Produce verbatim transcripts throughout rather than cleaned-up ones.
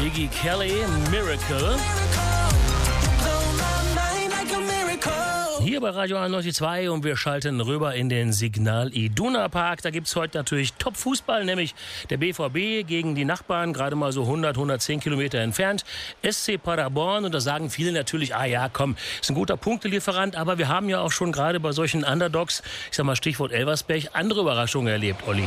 Iggy Kelly, Miracle. Hier bei Radio einundneunzig Komma zwei und wir schalten rüber in den Signal Iduna Park. Da gibt es heute natürlich Top-Fußball, nämlich der B V B gegen die Nachbarn, gerade mal so hundert, hundertzehn Kilometer entfernt. S C Paderborn, und da sagen viele natürlich, ah ja, komm, ist ein guter Punktelieferant, aber wir haben ja auch schon gerade bei solchen Underdogs, ich sag mal Stichwort Elversberg, andere Überraschungen erlebt, Olli.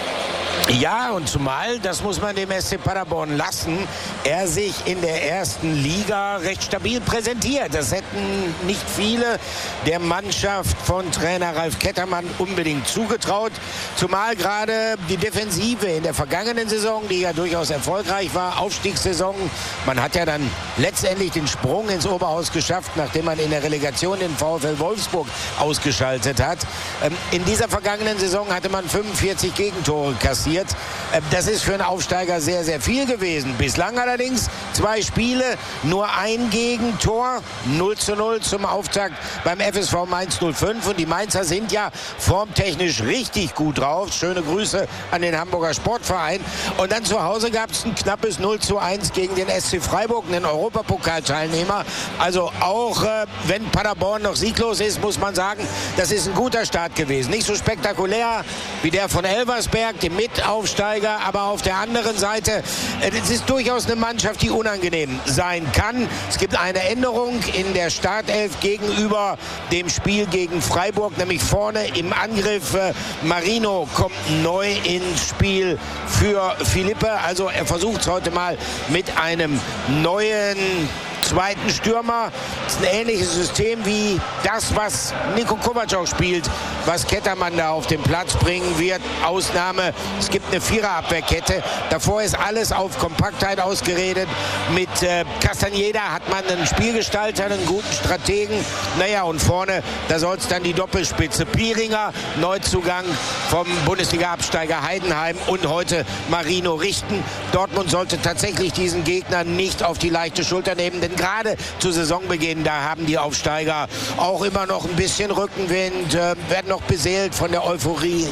Ja, und zumal, das muss man dem S C Paderborn lassen, er sich in der ersten Liga recht stabil präsentiert. Das hätten nicht viele der Mannschaft von Trainer Ralf Kettermann unbedingt zugetraut. Zumal gerade die Defensive in der vergangenen Saison, die ja durchaus erfolgreich war, Aufstiegssaison. Man hat ja dann letztendlich den Sprung ins Oberhaus geschafft, nachdem man in der Relegation den VfL Wolfsburg ausgeschaltet hat. In dieser vergangenen Saison hatte man fünfundvierzig Gegentore kassiert. Das ist für einen Aufsteiger sehr, sehr viel gewesen. Bislang allerdings zwei Spiele, nur ein Gegentor, null zu null zum Auftakt beim F S V Mainz null fünf. Und die Mainzer sind ja formtechnisch richtig gut drauf. Schöne Grüße an den Hamburger Sportverein. Und dann zu Hause gab es ein knappes null zu eins gegen den S C Freiburg, einen Europapokalteilnehmer. Also auch äh, wenn Paderborn noch sieglos ist, muss man sagen, das ist ein guter Start gewesen. Nicht so spektakulär wie der von Elversberg, dem Mitaufsteiger, aber auf der anderen Seite, es ist durchaus eine Mannschaft, die unangenehm sein kann. Es gibt eine Änderung in der Startelf gegenüber dem Spiel gegen Freiburg, nämlich vorne im Angriff. Marino kommt neu ins Spiel für Philippe. Also er versucht es heute mal mit einem neuen zweiten Stürmer. Das ist ein ähnliches System wie das, was Niko Kovac auch spielt, was Kettermann da auf den Platz bringen wird. Ausnahme, es gibt eine Viererabwehrkette. Davor ist alles auf Kompaktheit ausgeredet. Mit äh, Castañeda hat man einen Spielgestalter, einen guten Strategen. Naja, und vorne, da soll es dann die Doppelspitze Pieringer, Neuzugang vom Bundesliga-Absteiger Heidenheim, und heute Marino richten. Dortmund sollte tatsächlich diesen Gegner nicht auf die leichte Schulter nehmen, denn gerade zu Saisonbeginn, da haben die Aufsteiger auch immer noch ein bisschen Rückenwind, äh, werden noch beseelt von der Euphorie.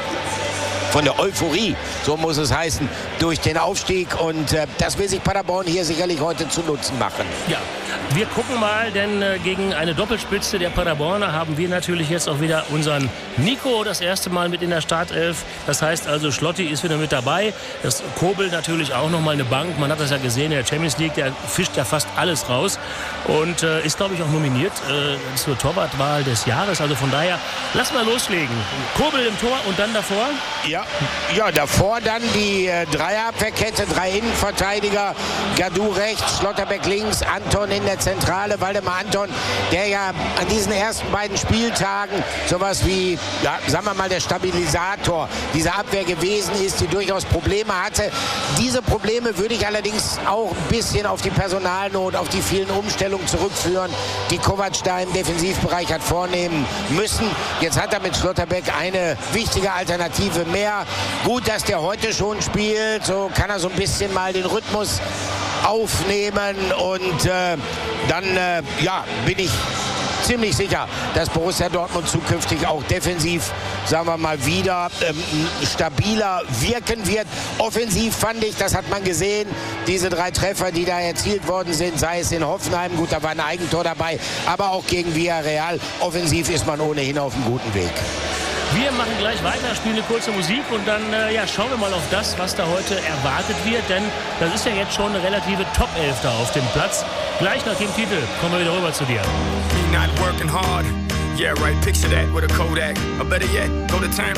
Von der Euphorie, so muss es heißen, durch den Aufstieg. Und äh, das will sich Paderborn hier sicherlich heute zu Nutzen machen. Ja, wir gucken mal, denn äh, gegen eine Doppelspitze der Paderborner haben wir natürlich jetzt auch wieder unseren Nico das erste Mal mit in der Startelf. Das heißt also, Schlotti ist wieder mit dabei. Das Kobel natürlich auch nochmal eine Bank. Man hat das ja gesehen in der Champions League, der fischt ja fast alles raus. Und äh, ist, glaube ich, auch nominiert äh, zur Torwartwahl des Jahres. Also von daher, lass mal loslegen. Kobel im Tor und dann davor? Ja. Ja, davor dann die äh, Dreierabwehrkette, drei Innenverteidiger, Gadou rechts, Schlotterbeck links, Anton in der Zentrale, Waldemar Anton, der ja an diesen ersten beiden Spieltagen sowas wie, ja, sagen wir mal, der Stabilisator dieser Abwehr gewesen ist, die durchaus Probleme hatte. Diese Probleme würde ich allerdings auch ein bisschen auf die Personalnot, auf die vielen Umstellungen zurückführen, die Kovac da im Defensivbereich hat vornehmen müssen. Jetzt hat er mit Schlotterbeck eine wichtige Alternative mehr. Gut, dass der heute schon spielt, so kann er so ein bisschen mal den Rhythmus aufnehmen, und äh, dann äh, ja, bin ich ziemlich sicher, dass Borussia Dortmund zukünftig auch defensiv, sagen wir mal, wieder ähm, stabiler wirken wird. Offensiv fand ich, das hat man gesehen, diese drei Treffer, die da erzielt worden sind, sei es in Hoffenheim, gut, da war ein Eigentor dabei, aber auch gegen Villarreal. Offensiv ist man ohnehin auf einem guten Weg. Wir machen gleich weiter, spielen eine kurze Musik und dann äh, ja, schauen wir mal auf das, was da heute erwartet wird. Denn das ist ja jetzt schon eine relative Top-Elf da auf dem Platz. Gleich nach dem Titel kommen wir wieder rüber zu dir. Not working hard. Yeah, right. Picture that with a Kodak. Or better yet, go to time.